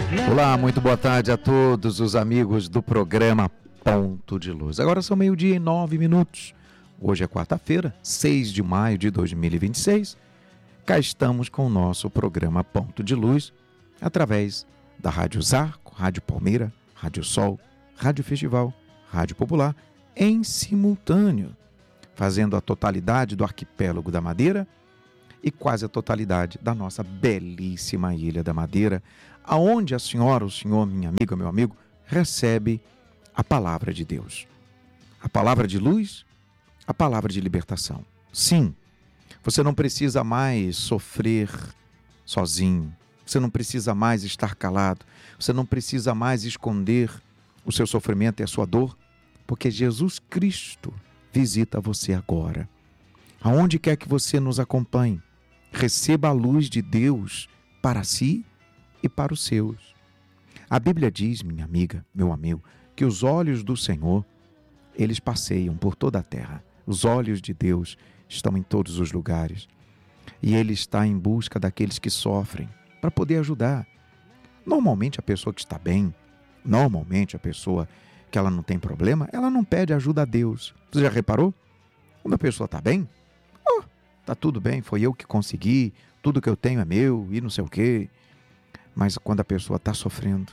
Olá, muito boa tarde a todos os amigos do programa Ponto de Luz. Agora são 12:09. Hoje é quarta-feira, 6 de maio de 2026. Cá estamos com o nosso programa Ponto de Luz, através da Rádio Zarco, Rádio Palmeira, Rádio Sol, Rádio Festival, Rádio Popular, em simultâneo, fazendo a totalidade do arquipélago da Madeira e quase a totalidade da nossa belíssima Ilha da Madeira, aonde a senhora, o senhor, minha amiga, meu amigo, recebe a palavra de Deus. A palavra de luz, a palavra de libertação. Sim, você não precisa mais sofrer sozinho, você não precisa mais estar calado, você não precisa mais esconder o seu sofrimento e a sua dor, porque Jesus Cristo visita você agora. Aonde quer que você nos acompanhe, receba a luz de Deus para si e para os seus. A Bíblia diz, minha amiga, meu amigo, que os olhos do Senhor, eles passeiam por toda a terra. Os olhos de Deus estão em todos os lugares. E Ele está em busca daqueles que sofrem, para poder ajudar. Normalmente a pessoa que está bem, normalmente a pessoa que ela não tem problema, ela não pede ajuda a Deus. Você já reparou? Quando a pessoa está bem, está tudo bem, foi eu que consegui, tudo que eu tenho é meu e não sei o quê. Mas quando a pessoa está sofrendo,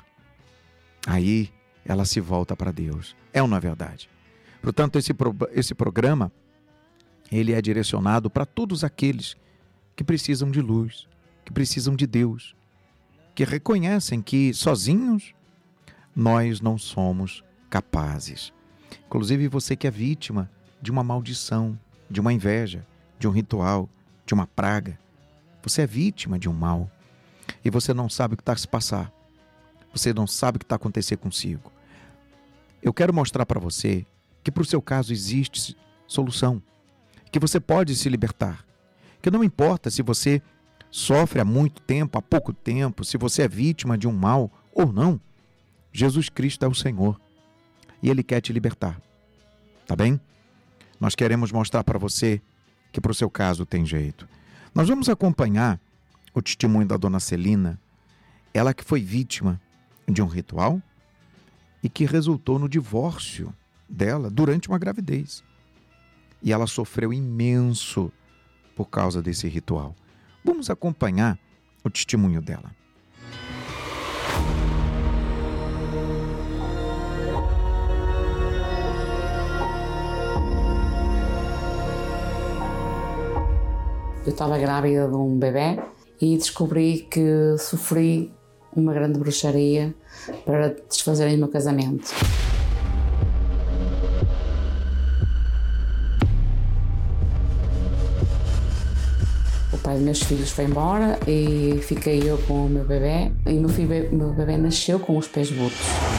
aí ela se volta para Deus. É ou não é verdade? Portanto, esse programa, ele é direcionado para todos aqueles que precisam de luz, que precisam de Deus, que reconhecem que sozinhos nós não somos capazes. Inclusive você que é vítima de uma maldição, de uma inveja, de um ritual, de uma praga. Você é vítima de um mal e você não sabe o que está a se passar. Você não sabe o que está a acontecer consigo. Eu quero mostrar para você que para o seu caso existe solução, que você pode se libertar, que não importa se você sofre há muito tempo, há pouco tempo, se você é vítima de um mal ou não, Jesus Cristo é o Senhor e Ele quer te libertar, tá bem? Nós queremos mostrar para você que para o seu caso tem jeito. Nós vamos acompanhar o testemunho da dona Celina, ela que foi vítima de um ritual e que resultou no divórcio dela durante uma gravidez. E ela sofreu imenso por causa desse ritual. Vamos acompanhar o testemunho dela. Eu estava grávida de um bebê e descobri que sofri uma grande bruxaria para desfazerem o meu casamento. O pai dos meus filhos foi embora e fiquei eu com o meu bebê e o meu bebê nasceu com os pés butos.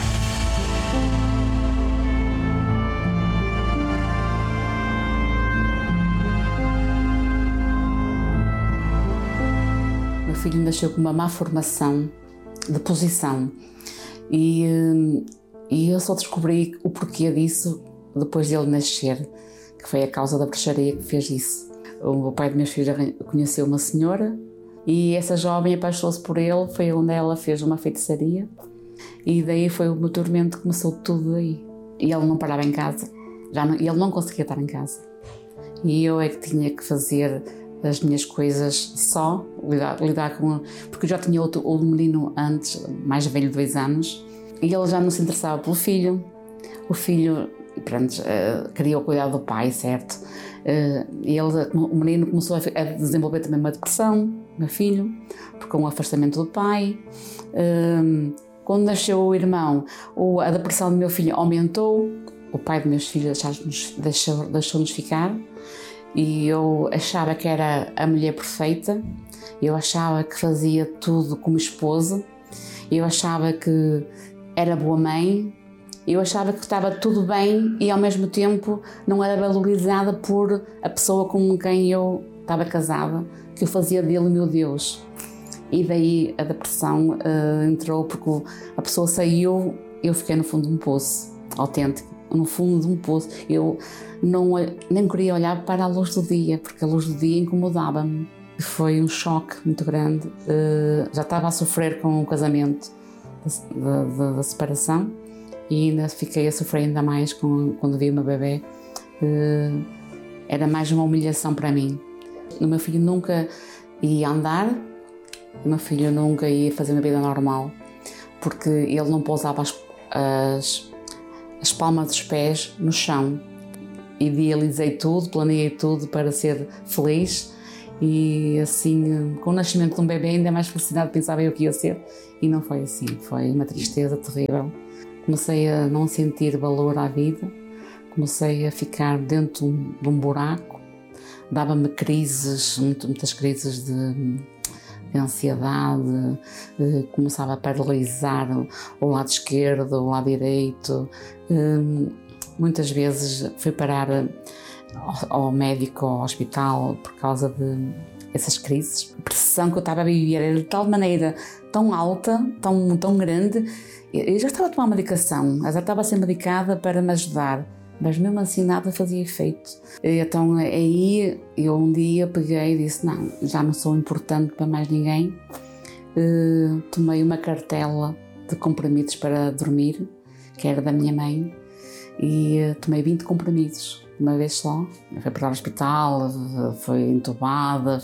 O filho nasceu com uma má formação de posição e eu só descobri o porquê disso depois de ele nascer, que foi a causa da bruxaria que fez isso. O pai de meus filhos conheceu uma senhora e essa jovem apaixonou-se por ele, foi onde ela fez uma feitiçaria e daí foi o meu tormento, começou tudo daí. E ele não parava em casa, ele não conseguia estar em casa e eu é que tinha que fazer as minhas coisas só, lidar com... Porque eu já tinha outro menino antes, mais velho de 2 anos, e ele já não se interessava pelo filho. O filho, pronto, queria o cuidado do pai, certo? O menino começou a desenvolver também uma depressão, meu filho, porque um afastamento do pai. Quando nasceu o irmão, a depressão do meu filho aumentou, o pai dos meus filhos deixou-nos ficar. E eu achava que era a mulher perfeita, eu achava que fazia tudo como esposa, eu achava que era boa mãe, eu achava que estava tudo bem e ao mesmo tempo não era valorizada por a pessoa com quem eu estava casada, que eu fazia dele o meu Deus. E daí a depressão entrou porque a pessoa saiu, eu fiquei no fundo de um poço, autêntico. No fundo de um poço, eu nem queria olhar para a luz do dia, porque a luz do dia incomodava-me. Foi um choque muito grande, já estava a sofrer com o casamento da separação, e ainda fiquei a sofrer ainda mais quando vi o meu bebê. Era mais uma humilhação para mim. O meu filho nunca ia andar, o meu filho nunca ia fazer uma vida normal, porque ele não pousava as palmas dos pés no chão. Idealizei tudo, planeei tudo para ser feliz, e assim, com o nascimento de um bebê, ainda mais felicidade, pensava eu que ia ser, e não foi assim. Foi uma tristeza terrível. Comecei a não sentir valor à vida, comecei a ficar dentro de um buraco, dava-me crises, muitas crises de ansiedade, começava a paralisar o lado esquerdo, o lado direito. Muitas vezes fui parar ao médico, ao hospital, por causa dessas crises. A pressão que eu estava a viver era de tal maneira, tão alta, tão grande. Eu já estava a tomar medicação, já estava a ser medicada para me ajudar, mas mesmo assim nada fazia efeito. Então aí eu um dia peguei e disse, não, já não sou importante para mais ninguém. Tomei uma cartela de comprimidos para dormir, que era da minha mãe, e tomei 20 comprimidos, uma vez só. Fui para o hospital, fui entubada,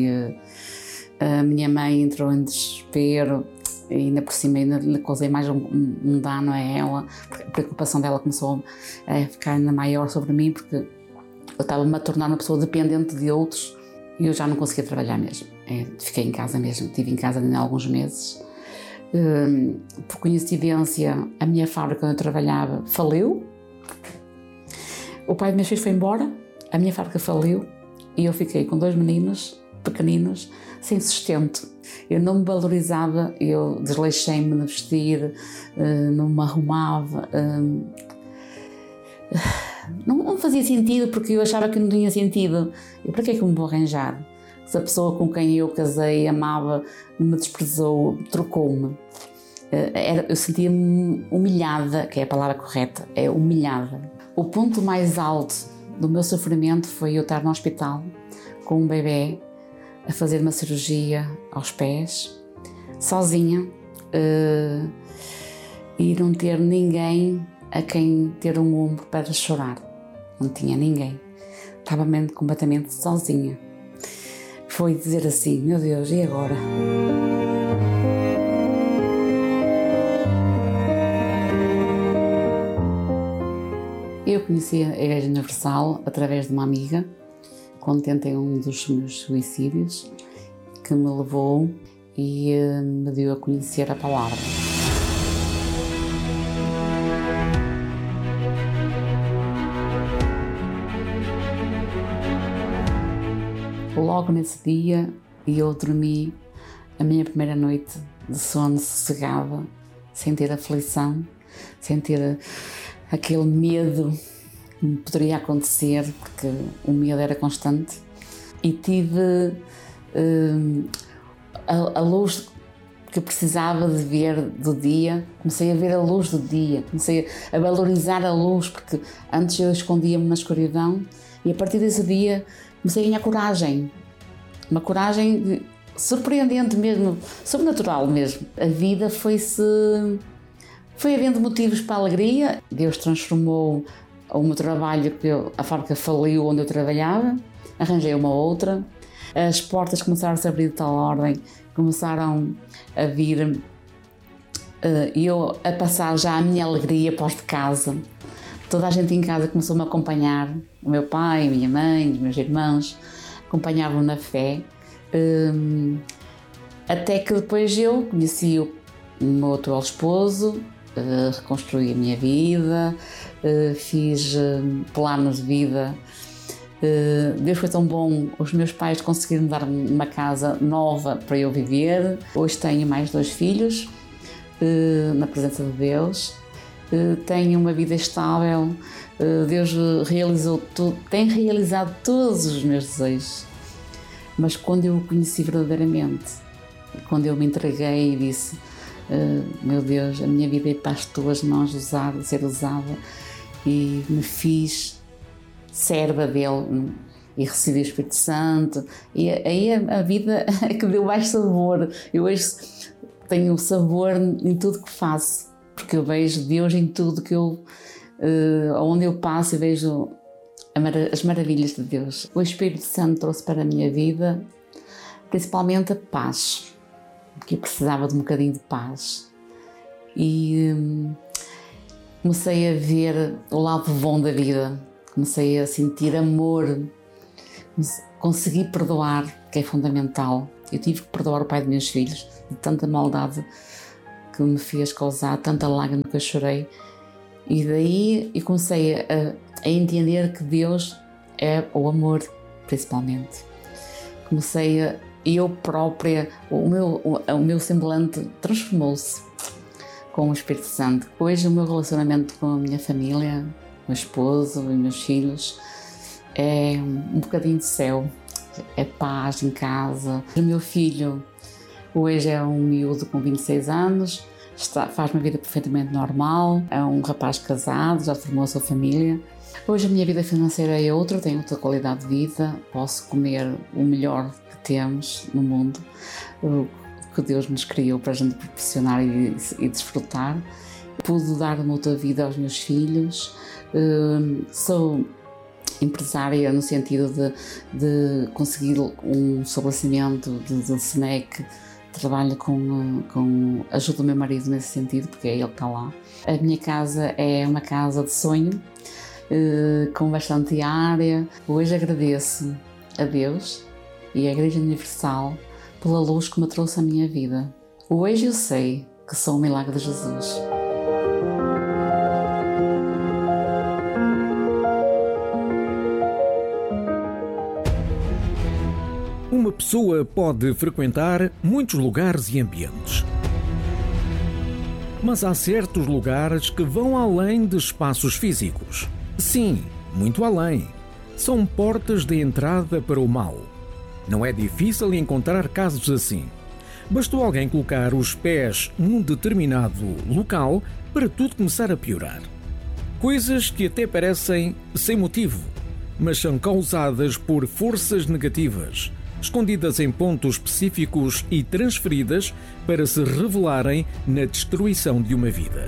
a minha mãe entrou em desespero, e ainda por cima ainda lhe causei mais um dano a ela, porque a preocupação dela começou a ficar ainda maior sobre mim, porque eu estava-me a tornar uma pessoa dependente de outros e eu já não conseguia trabalhar mesmo. Fiquei em casa mesmo, estive em casa ainda há alguns meses. Por coincidência, a minha fábrica onde eu trabalhava faliu, o pai dos meus filhos foi embora, a minha fábrica faliu e eu fiquei com 2 meninos pequeninos, sem sustento. Eu não me valorizava, eu desleixei-me de vestir, não me arrumava, não fazia sentido, porque eu achava que não tinha sentido. E para que é que me vou arranjar? Se a pessoa com quem eu casei, amava, me desprezou, trocou-me. Eu sentia-me humilhada, que é a palavra correta, é humilhada. O ponto mais alto do meu sofrimento foi eu estar no hospital com um bebê, a fazer uma cirurgia aos pés, sozinha, e não ter ninguém a quem ter um ombro para chorar. Não tinha ninguém. Estava mesmo completamente sozinha. Foi dizer assim, meu Deus, e agora? Eu conheci a Igreja Universal através de uma amiga, quando tentei um dos meus suicídios, que me levou e me deu a conhecer a palavra. Logo nesse dia, eu dormi a minha primeira noite de sono sossegada, sem ter aflição, sem ter aquele medo que me poderia acontecer, porque o medo era constante. E tive a luz que precisava de ver do dia, comecei a ver a luz do dia, comecei a valorizar a luz, porque antes eu escondia-me na escuridão, e a partir desse dia comecei a ganhar coragem, uma coragem surpreendente mesmo, sobrenatural mesmo. A vida foi havendo motivos para a alegria. Deus transformou o meu trabalho, a fábrica faliu onde eu trabalhava, arranjei uma outra, as portas começaram a se abrir de tal ordem, começaram a vir, eu a passar já a minha alegria pós de casa. Toda a gente em casa começou-me a acompanhar, o meu pai, a minha mãe, os meus irmãos, acompanhavam na fé, até que depois eu conheci o meu atual esposo, reconstruí a minha vida, fiz planos de vida. Deus foi tão bom, os meus pais conseguiram dar uma casa nova para eu viver. Hoje tenho mais 2 filhos, na presença de Deus. Tenho uma vida estável, Deus tem realizado todos os meus desejos. Mas quando eu o conheci verdadeiramente, quando eu me entreguei e disse, meu Deus, a minha vida é para as tuas mãos ser usada, e me fiz serva dele e recebi o Espírito Santo, e aí a vida é que deu mais sabor. Eu hoje tenho sabor em tudo que faço, porque eu vejo Deus em tudo que onde eu passo, eu vejo as maravilhas de Deus. O Espírito Santo trouxe para a minha vida principalmente a paz, porque eu precisava de um bocadinho de paz. E comecei a ver o lado bom da vida, comecei a sentir amor, consegui perdoar, que é fundamental. Eu tive que perdoar o pai dos meus filhos de tanta maldade que me fez causar, tanta lágrima que eu chorei. E daí eu comecei a entender que Deus é o amor, principalmente. Eu própria, o meu semblante transformou-se com o Espírito Santo. Hoje o meu relacionamento com a minha família, o meu esposo e meus filhos, é um bocadinho de céu, é paz em casa. O meu filho hoje é um miúdo com 26 anos, faz uma vida perfeitamente normal, é um rapaz casado, já formou a sua família. Hoje a minha vida financeira é outra, tenho outra qualidade de vida, posso comer o melhor que temos no mundo, o que Deus nos criou para a gente proporcionar e desfrutar. Pude dar uma outra vida aos meus filhos, sou empresária no sentido de conseguir um estabelecimento de snack. Trabalho ajudo o meu marido nesse sentido, porque é ele que está lá. A minha casa é uma casa de sonho, com bastante área. Hoje agradeço a Deus e à Igreja Universal pela luz que me trouxe à minha vida. Hoje eu sei que sou um milagre de Jesus. Uma pessoa pode frequentar muitos lugares e ambientes. Mas há certos lugares que vão além de espaços físicos. Sim, muito além. São portas de entrada para o mal. Não é difícil encontrar casos assim. Bastou alguém colocar os pés num determinado local para tudo começar a piorar. Coisas que até parecem sem motivo, mas são causadas por forças negativas, escondidas em pontos específicos e transferidas para se revelarem na destruição de uma vida.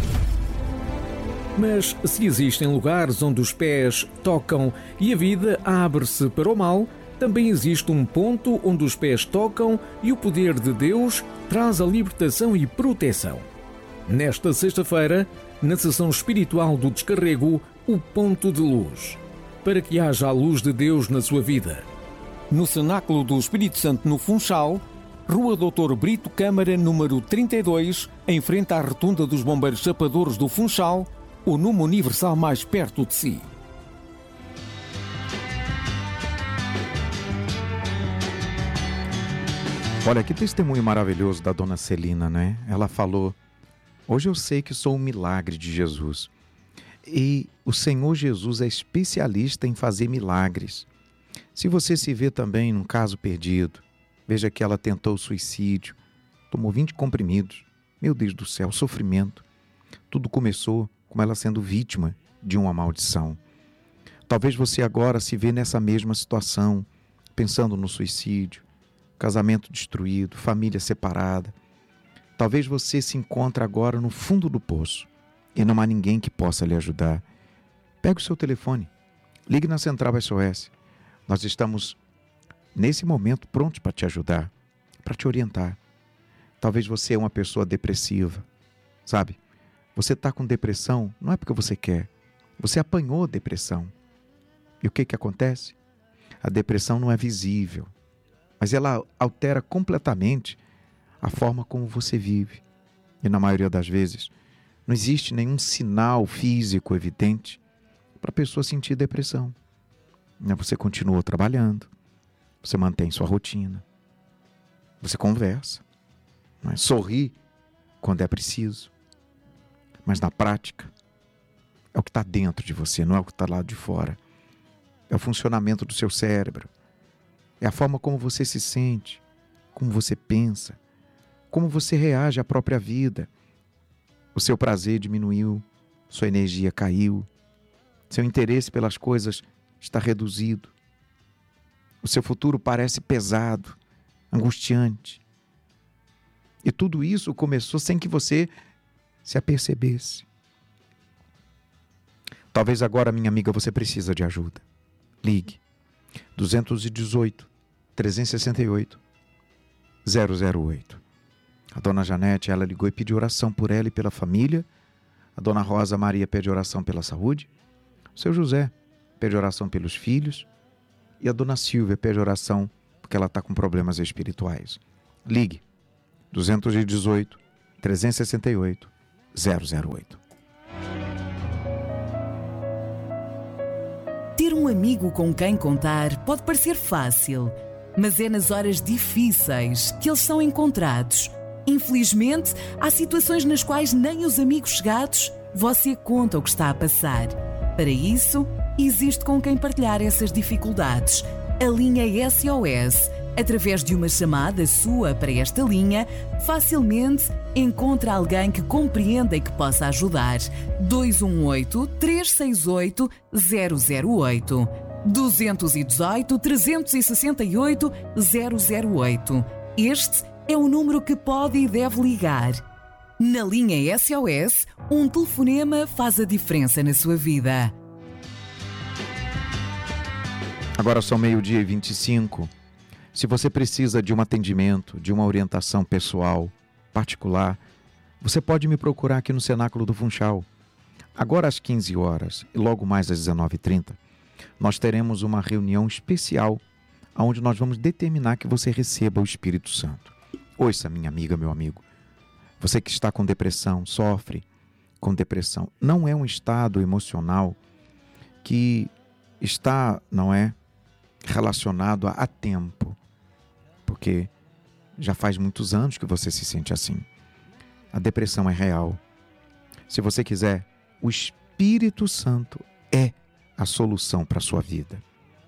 Mas se existem lugares onde os pés tocam e a vida abre-se para o mal, também existe um ponto onde os pés tocam e o poder de Deus traz a libertação e proteção. Nesta sexta-feira, na sessão espiritual do Descarrego, o Ponto de Luz, para que haja a luz de Deus na sua vida. No Cenáculo do Espírito Santo, no Funchal, Rua Doutor Brito Câmara, número 32, em frente à Rotunda dos Bombeiros Chapadores do Funchal, o número universal mais perto de si. Olha, que testemunho maravilhoso da dona Celina, né? Ela falou: hoje eu sei que sou um milagre de Jesus. E o Senhor Jesus é especialista em fazer milagres. Se você se vê também num caso perdido, veja que ela tentou suicídio, tomou 20 comprimidos. Meu Deus do céu, sofrimento. Tudo começou com ela sendo vítima de uma maldição. Talvez você agora se vê nessa mesma situação, pensando no suicídio, casamento destruído, família separada. Talvez você se encontre agora no fundo do poço e não há ninguém que possa lhe ajudar. Pegue o seu telefone, ligue na Central SOS. Nós estamos, nesse momento, prontos para te ajudar, para te orientar. Talvez você é uma pessoa depressiva, sabe? Você está com depressão, não é porque você quer. Você apanhou depressão. E o que acontece? A depressão não é visível, mas ela altera completamente a forma como você vive. E na maioria das vezes, não existe nenhum sinal físico evidente para a pessoa sentir depressão. Você continua trabalhando, você mantém sua rotina, você conversa, sorri quando é preciso, mas na prática é o que está dentro de você, não é o que está lá de fora. É o funcionamento do seu cérebro, é a forma como você se sente, como você pensa, como você reage à própria vida. O seu prazer diminuiu, sua energia caiu, seu interesse pelas coisas está reduzido. O seu futuro parece pesado, angustiante. E tudo isso começou sem que você se apercebesse. Talvez agora, minha amiga, você precisa de ajuda. Ligue 218 368 008. A dona Janete, ela ligou e pediu oração por ela e pela família. A dona Rosa Maria pede oração pela saúde. O seu José pede oração pelos filhos. E a dona Silvia pede oração porque ela está com problemas espirituais. Ligue 218 368 008. Ter um amigo com quem contar pode parecer fácil, mas é nas horas difíceis que eles são encontrados. Infelizmente, há situações nas quais nem os amigos chegados você conta o que está a passar. Para isso, existe com quem partilhar essas dificuldades. A linha SOS. Através de uma chamada sua para esta linha, facilmente encontra alguém que compreenda e que possa ajudar. 218-368-008. 218-368-008. Este é o número que pode e deve ligar. Na linha SOS, um telefonema faz a diferença na sua vida. Agora são 12:25. Se você precisa de um atendimento, de uma orientação pessoal, particular, você pode me procurar aqui no Cenáculo do Funchal. Agora às 15 horas e logo mais às 19h30, nós teremos uma reunião especial onde nós vamos determinar que você receba o Espírito Santo. Ouça, minha amiga, meu amigo, você que está com depressão, sofre com depressão, não é um estado emocional que está, não é, relacionado a tempo. Porque já faz muitos anos que você se sente assim. A depressão é real. Se você quiser, o Espírito Santo é a solução para a sua vida.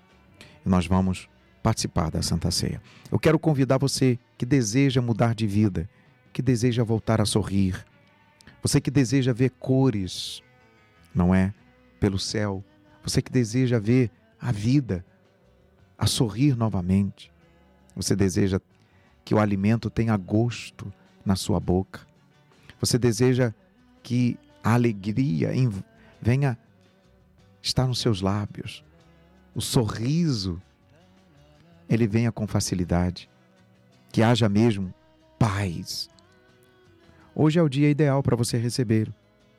E nós vamos participar da Santa Ceia. Eu quero convidar você que deseja mudar de vida, que deseja voltar a sorrir, você que deseja ver cores, não é? Pelo céu, você que deseja ver a vida, a sorrir novamente. Você deseja que o alimento tenha gosto na sua boca. Você deseja que a alegria venha estar nos seus lábios. O sorriso, ele venha com facilidade. Que haja mesmo paz. Hoje é o dia ideal para você receber.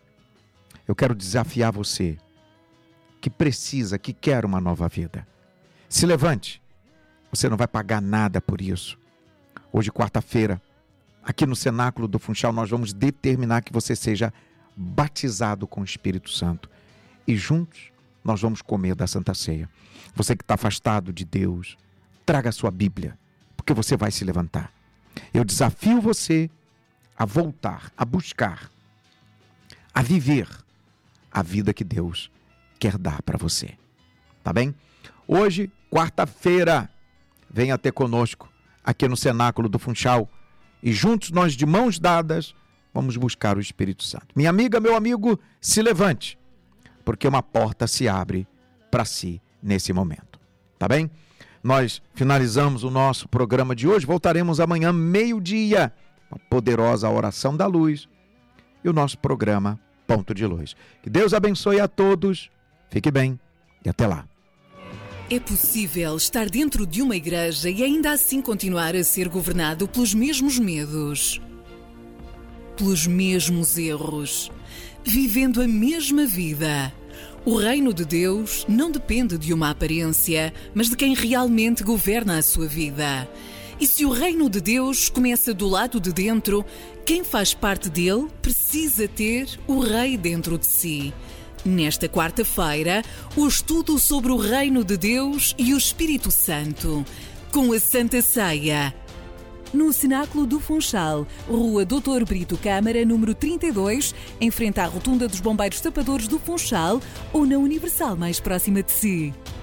Eu quero desafiar você que precisa, que quer uma nova vida. Se levante. Você não vai pagar nada por isso. Hoje, quarta-feira, aqui no Cenáculo do Funchal, nós vamos determinar que você seja batizado com o Espírito Santo. E juntos, nós vamos comer da Santa Ceia. Você que está afastado de Deus, traga a sua Bíblia, porque você vai se levantar. Eu desafio você a voltar, a buscar, a viver a vida que Deus quer dar para você. Tá bem? Hoje, quarta-feira, venha ter conosco aqui no Cenáculo do Funchal e juntos nós, de mãos dadas, vamos buscar o Espírito Santo. Minha amiga, meu amigo, se levante, porque uma porta se abre para si nesse momento. Tá bem? Nós finalizamos o nosso programa de hoje, voltaremos amanhã, meio-dia, a poderosa oração da luz e o nosso programa Ponto de Luz. Que Deus abençoe a todos, fique bem e até lá. É possível estar dentro de uma igreja e ainda assim continuar a ser governado pelos mesmos medos, pelos mesmos erros, vivendo a mesma vida. O reino de Deus não depende de uma aparência, mas de quem realmente governa a sua vida. E se o reino de Deus começa do lado de dentro, quem faz parte dele precisa ter o rei dentro de si. Nesta quarta-feira, o estudo sobre o Reino de Deus e o Espírito Santo, com a Santa Ceia. No Cenáculo do Funchal, Rua Dr. Brito Câmara, número 32, em frente à Rotunda dos Bombeiros Tapadores do Funchal ou na Universal mais próxima de si.